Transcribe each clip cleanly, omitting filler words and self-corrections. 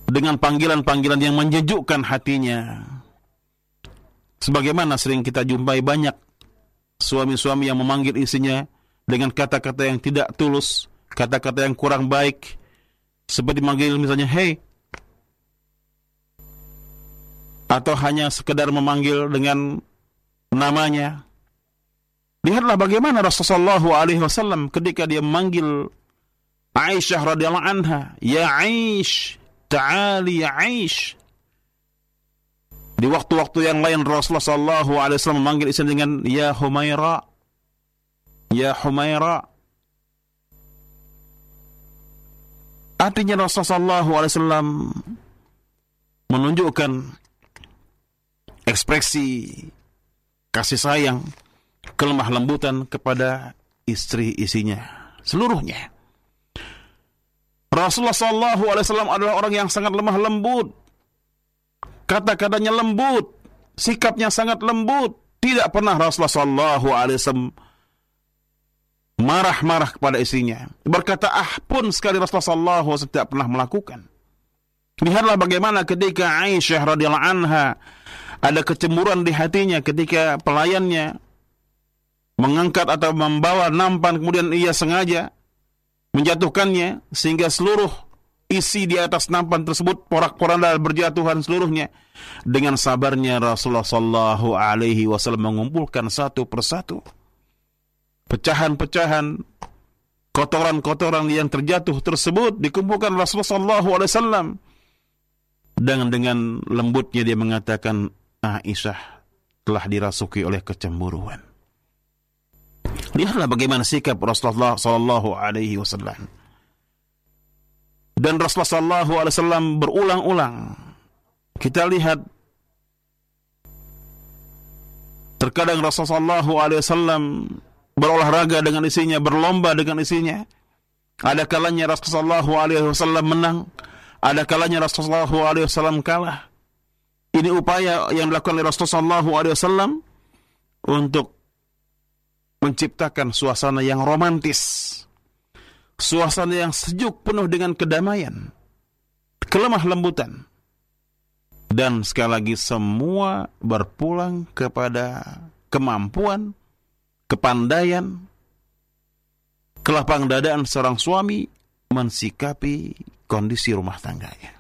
dengan panggilan-panggilan yang menyejukkan hatinya. Sebagaimana sering kita jumpai banyak suami-suami yang memanggil istrinya dengan kata-kata yang tidak tulus, kata-kata yang kurang baik, seperti manggil misalnya hey, atau hanya sekedar memanggil dengan namanya. Lihatlah bagaimana Rasulullah SAW ketika dia memanggil Aisyah radhiyallahu anha, ya Aish, ta'ali ya Aish. Di waktu-waktu yang lain Rasulullah SAW memanggil istri dengan ya Humaira, ya Humaira. Artinya Rasulullah SAW menunjukkan ekspresi kasih sayang, kelemah lembutan kepada istri-istrinya seluruhnya. Rasulullah SAW adalah orang yang sangat lemah lembut, kata-katanya lembut, sikapnya sangat lembut. Tidak pernah Rasulullah SAW marah-marah kepada istrinya. Berkata pun sekali Rasulullah SAW tidak pernah melakukan. Lihatlah bagaimana ketika Aisyah radhiyallahu anha ada kecemburuan di hatinya ketika pelayannya mengangkat atau membawa nampan, kemudian ia sengaja menjatuhkannya sehingga seluruh isi di atas nampan tersebut porak-poranda berjatuhan seluruhnya. Dengan sabarnya Rasulullah sallallahu alaihi wasallam mengumpulkan satu persatu pecahan-pecahan, kotoran-kotoran yang terjatuh tersebut dikumpulkan Rasulullah sallallahu alaihi wasallam. Dengan lembutnya dia mengatakan, Aisyah telah dirasuki oleh kecemburuan. Lihatlah bagaimana sikap Rasulullah sallallahu alaihi wasallam. Dan Rasulullah sallallahu alaihi wasallam berulang-ulang kita lihat terkadang Rasulullah sallallahu alaihi wasallam berolahraga dengan istrinya, berlomba dengan istrinya. Ada kalanya Rasulullah sallallahu alaihi wasallam menang, ada kalanya Rasulullah sallallahu alaihi wasallam kalah. Ini upaya yang dilakukan oleh Rasulullah sallallahu alaihi wasallam untuk menciptakan suasana yang romantis, suasana yang sejuk penuh dengan kedamaian, kelemah lembutan. Dan sekali lagi semua berpulang kepada kemampuan, kepandaian, kelapang dadaan seorang suami mensikapi kondisi rumah tangganya.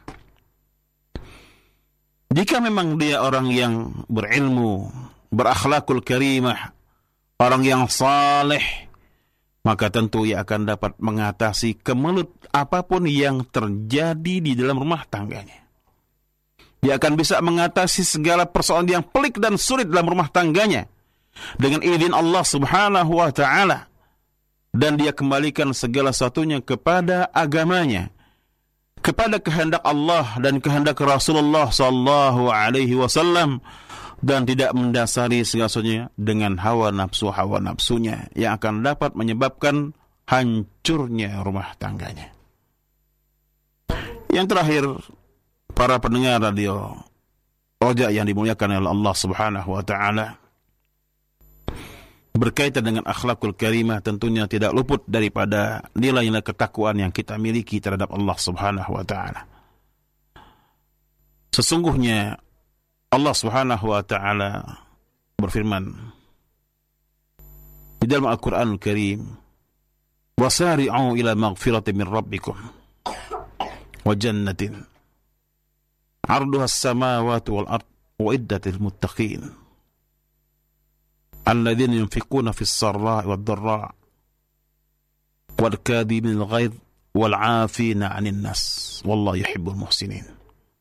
Jika memang dia orang yang berilmu, berakhlakul karimah, orang yang saleh, maka tentu ia akan dapat mengatasi kemelut apapun yang terjadi di dalam rumah tangganya. Dia akan bisa mengatasi segala persoalan yang pelik dan sulit dalam rumah tangganya dengan izin Allah Subhanahu wa taala, dan dia kembalikan segala satunya kepada agamanya, kepada kehendak Allah dan kehendak Rasulullah sallallahu alaihi wasallam, dan tidak mendasari segala sesuatunya dengan hawa nafsunya yang akan dapat menyebabkan hancurnya rumah tangganya. Yang terakhir, para pendengar radio Roja yang dimuliakan oleh Allah Subhanahu wa taala, berkaitan dengan akhlakul karimah tentunya tidak luput daripada nilai-nilai ketakwaan yang kita miliki terhadap Allah Subhanahu wa taala. Sesungguhnya Allah Subhanahu wa taala berfirman di dalam Al-Qur'anul Karim, "Wasari'u ila maghfiratin min rabbikum wa jannatin 'arduha as-samawati wal ard uiddat lil muttaqin alladzina yunfiquna fis sarra'i wad dharra'i wal kadhibina al-ghaidh wal 'afina 'anil nas wallahu yuhibbul muhsinin."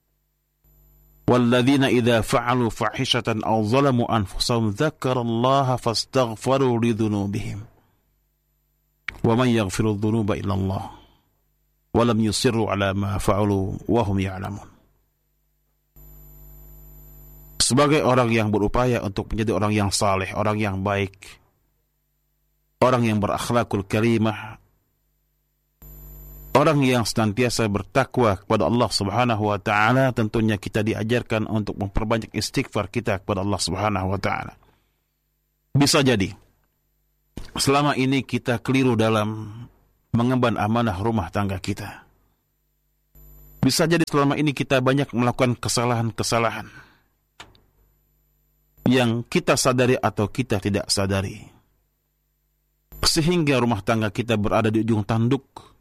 والذين إذا فعلوا فاحشة أو ظلموا أنفسهم ذكروا الله فاستغفروا لذنوبهم ومن يغفر الذنوب إلا الله ولم يصروا على ما فعلوا وهم يعلمون. Sebagai orang yang berupaya untuk menjadi orang yang saleh, orang yang baik, orang yang berakhlakul karimah, orang yang senantiasa bertakwa kepada Allah Subhanahu wa taala, tentunya kita diajarkan untuk memperbanyak istighfar kita kepada Allah Subhanahu wa taala. Bisa jadi selama ini kita keliru dalam mengemban amanah rumah tangga kita. Bisa jadi selama ini kita banyak melakukan kesalahan-kesalahan yang kita sadari atau kita tidak sadari, sehingga rumah tangga kita berada di ujung tanduk,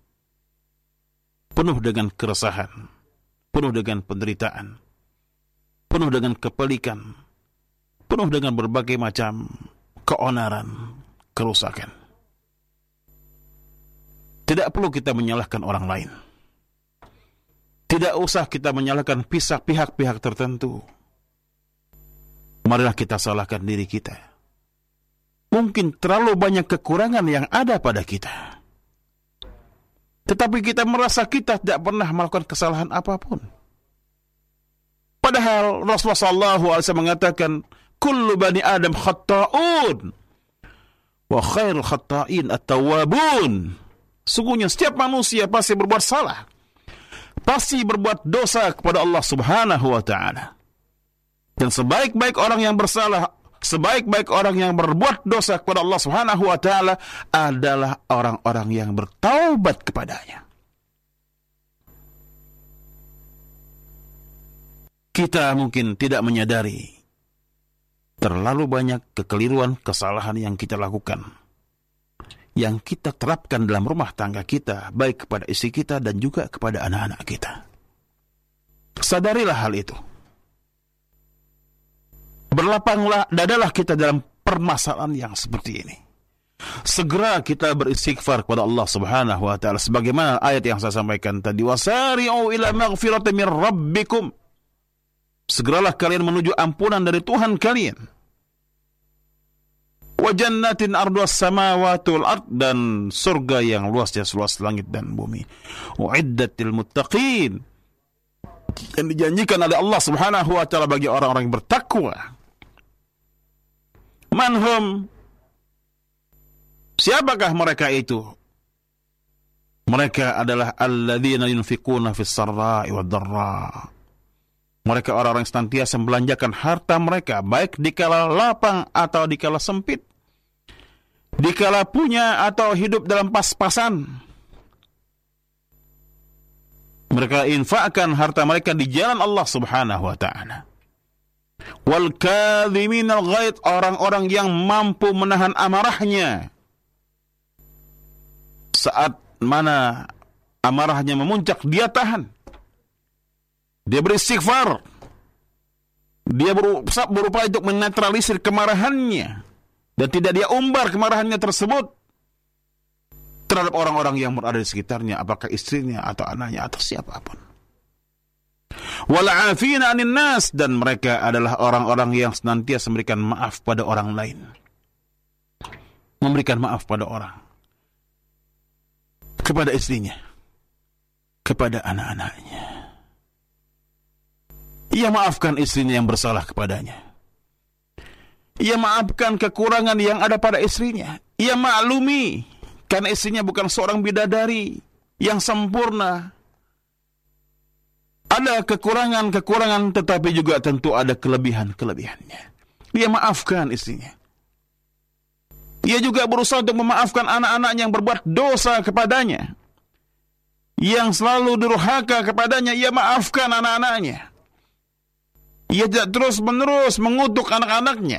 penuh dengan keresahan, penuh dengan penderitaan, penuh dengan kepelikan, penuh dengan berbagai macam keonaran, kerusakan. Tidak perlu kita menyalahkan orang lain. Tidak usah kita menyalahkan pihak-pihak tertentu. Marilah kita salahkan diri kita. Mungkin terlalu banyak kekurangan yang ada pada kita, tetapi kita merasa kita tidak pernah melakukan kesalahan apapun. Padahal Rasulullah SAW mengatakan, kullu bani Adam khatta'un, wa khairul khatta'in at-tawwabun. Sungguhnya setiap manusia pasti berbuat salah, pasti berbuat dosa kepada Allah Subhanahu wa ta'ala. Dan sebaik-baik orang yang bersalah, sebaik-baik orang yang berbuat dosa kepada Allah Subhanahu wa ta'ala adalah orang-orang yang bertaubat kepadanya. Kita mungkin tidak menyadari terlalu banyak kekeliruan, kesalahan yang kita lakukan, yang kita terapkan dalam rumah tangga kita, baik kepada istri kita dan juga kepada anak-anak kita. Sadarilah hal itu. Berlapanglah dadalah kita dalam permasalahan yang seperti ini. Segera kita beristighfar kepada Allah Subhanahu wa ta'ala, sebagaimana ayat yang saya sampaikan tadi, wasari'u ila maghfiratin min rabbikum. Segeralah kalian menuju ampunan dari Tuhan kalian. Wa jannatin arduas samawati wal ard, dan surga yang luasnya seluas langit dan bumi. Uiddatil muttaqin, yang dijanjikan oleh Allah Subhanahu wa ta'ala bagi orang-orang yang bertakwa. Manhum, siapakah mereka itu? Mereka adalah alladzina yunfikuna fis sarra'i wad dharra. Mereka orang-orang yang senantiasa membelanjakan harta mereka, baik dikala lapang atau dikala sempit, dikala punya atau hidup dalam pas-pasan. Mereka infakkan harta mereka di jalan Allah Subhanahu wa ta'ala. Wal kadhiminal ghaidh, orang-orang yang mampu menahan amarahnya. Saat mana amarahnya memuncak, dia tahan. Dia beristighfar. Dia berupaya untuk menetralisir kemarahannya, dan tidak dia umbar kemarahannya tersebut terhadap orang-orang yang berada di sekitarnya, apakah istrinya atau anaknya atau siapapun. Wal'afina 'anil nas, dan mereka adalah orang-orang yang senantiasa memberikan maaf pada orang lain. Memberikan maaf pada orang, kepada istrinya, kepada anak-anaknya. Ia maafkan istrinya yang bersalah kepadanya. Ia maafkan kekurangan yang ada pada istrinya. Ia maklumi karena istrinya bukan seorang bidadari yang sempurna. Ada kekurangan-kekurangan, tetapi juga tentu ada kelebihan-kelebihannya. Dia maafkan istrinya. Ia juga berusaha untuk memaafkan anak-anaknya yang berbuat dosa kepadanya, yang selalu durhaka kepadanya. Ia maafkan anak-anaknya. Ia tidak terus-menerus mengutuk anak-anaknya.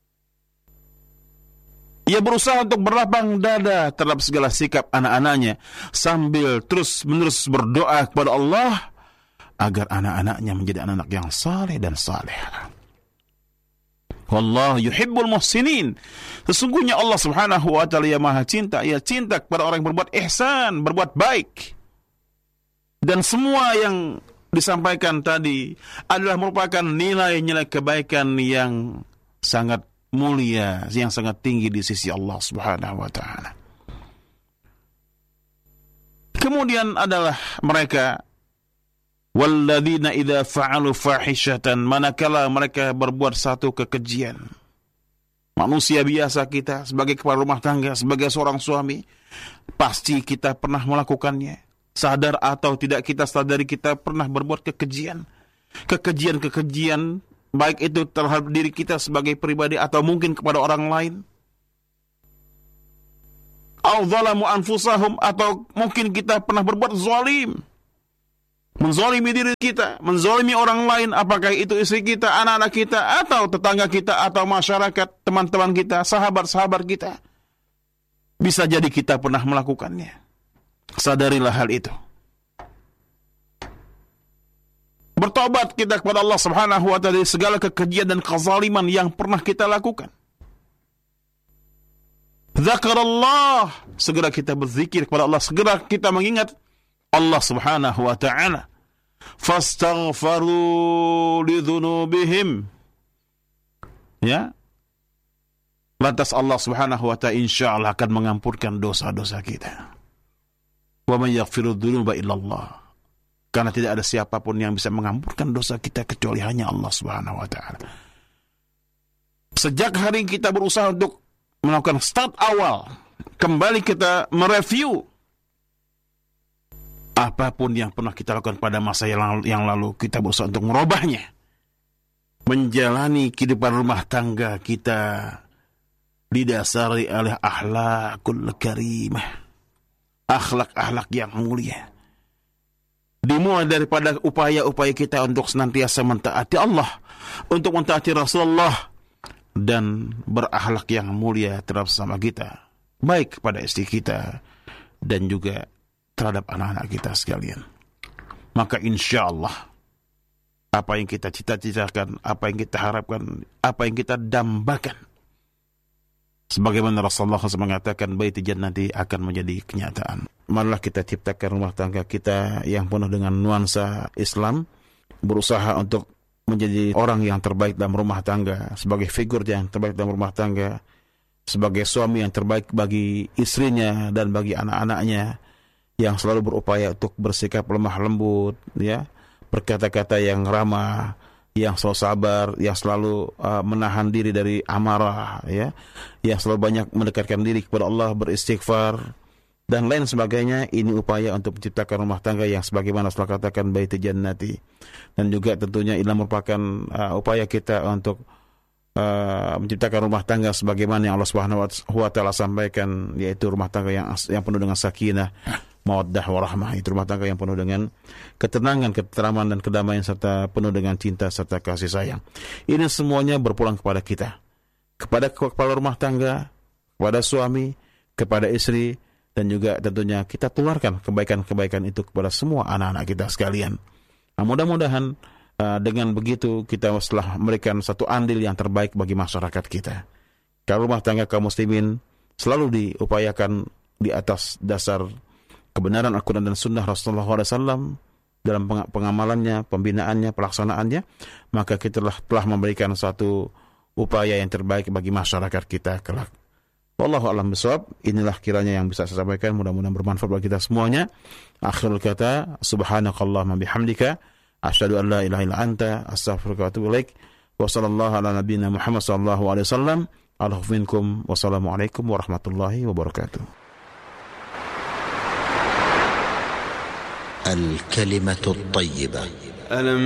Ia berusaha untuk berlapang dada terhadap segala sikap anak-anaknya, sambil terus-menerus berdoa kepada Allah agar anak-anaknya menjadi anak-anak yang saleh dan salehah. Wallahu yuhibbul muhsinin. Sesungguhnya Allah Subhanahu wa ta'ala yang maha cinta. Ia cinta kepada orang yang berbuat ihsan, berbuat baik. Dan semua yang disampaikan tadi adalah merupakan nilai-nilai kebaikan yang sangat mulia, yang sangat tinggi di sisi Allah Subhanahu wa ta'ala. Kemudian adalah mereka walladzina idza fa'alu fahishatan, manakala mereka berbuat satu kekejian. Manusia biasa kita sebagai kepala rumah tangga, sebagai seorang suami, pasti kita pernah melakukannya. Sadar atau tidak kita sadari, kita pernah berbuat kekejian. Kekejian baik itu terhadap diri kita sebagai pribadi atau mungkin kepada orang lain. Au zalamu anfusahum, atau mungkin kita pernah berbuat zalim. menzalimi diri kita, menzalimi orang lain, apakah itu istri kita, anak-anak kita, atau tetangga kita, atau masyarakat, teman-teman kita, sahabat-sahabat kita. Bisa jadi kita pernah melakukannya. Sadarilah hal itu. Bertobat kita kepada Allah Subhanahu wa ta'ala dari segala kekejian dan kezaliman yang pernah kita lakukan. Zakarallah, segera kita berzikir kepada Allah, segera kita mengingat Allah Subhanahu wa ta'ala. Fastaghfaru lidhunubihim. Ya. Lantas Allah Subhanahu wa ta'ala insyaallah akan mengampunkan dosa-dosa kita. Wa may yaghfiru dzunuba illallah. Karena tidak ada siapapun yang bisa mengampunkan dosa kita kecuali hanya Allah Subhanahu wa ta'ala. Sejak hari kita berusaha untuk melakukan start awal, kembali kita mereview apapun yang pernah kita lakukan pada masa yang lalu, kita berusaha untuk merubahnya. Menjalani kehidupan rumah tangga kita didasari oleh akhlakul karimah, akhlak-akhlak yang mulia. Dimulai daripada upaya-upaya kita untuk senantiasa mentaati Allah, untuk mentaati Rasulullah, dan berakhlak yang mulia terhadap sesama kita, baik kepada istri kita dan juga terhadap anak-anak kita sekalian. Maka insya Allah apa yang kita cita-citakan, apa yang kita harapkan, apa yang kita dambakan, sebagaimana Rasulullah SAW mengatakan, Baiti Jannati akan menjadi kenyataan. Marilah kita ciptakan rumah tangga kita yang penuh dengan nuansa Islam, berusaha untuk menjadi orang yang terbaik dalam rumah tangga, sebagai figur yang terbaik dalam rumah tangga, sebagai suami yang terbaik bagi istrinya dan bagi anak-anaknya, yang selalu berupaya untuk bersikap lemah lembut, ya, berkata-kata yang ramah, yang selalu sabar, yang selalu menahan diri dari amarah, ya, yang selalu banyak mendekatkan diri kepada Allah, beristighfar, dan lain sebagainya. Ini upaya untuk menciptakan rumah tangga yang sebagaimana Rasulullah katakan, Baiti Jannati. Dan juga tentunya ini merupakan upaya kita untuk menciptakan rumah tangga sebagaimana yang Allah Subhanahu wa ta'ala sampaikan, yaitu rumah tangga yang penuh dengan sakinah, mawaddah warahmah. Itu rumah tangga yang penuh dengan ketenangan, ketenteraman dan kedamaian, serta penuh dengan cinta serta kasih sayang. Ini semuanya berpulang kepada kita, kepada kepala rumah tangga, kepada suami, kepada istri, dan juga tentunya kita tularkan kebaikan-kebaikan itu kepada semua anak-anak kita sekalian. Nah, mudah-mudahan dengan begitu kita setelah memberikan satu andil yang terbaik bagi masyarakat kita. Kalau rumah tangga kaum muslimin selalu diupayakan di atas dasar kebenaran Al-Quran dan Sunnah Rasulullah SAW dalam pengamalannya, pembinaannya, pelaksanaannya, maka kita telah memberikan satu upaya yang terbaik bagi masyarakat kita kelak. Wallahu a'lam bishawab. Inilah kiranya yang bisa saya sampaikan, mudah-mudahan bermanfaat bagi kita semuanya. Akhirul kata, subhanakallahumma bihamdika, asyhadu an la ilaha illa anta, astaghfiruka wa atubu ilaik. Wa sallallahu ala nabiyyina Muhammad sallallahu alaihi wasallam. Alhamdulillah, wassalamualaikum warahmatullahi wabarakatuh. الكلمة الطيبة.